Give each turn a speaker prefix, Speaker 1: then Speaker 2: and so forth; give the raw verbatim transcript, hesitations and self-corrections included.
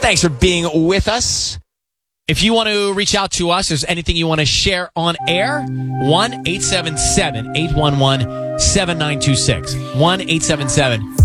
Speaker 1: Thanks for being with us. If you want to reach out to us, there's anything you want to share on air, one eight seven seven, eight one one, seven nine two six. one eight seven seven,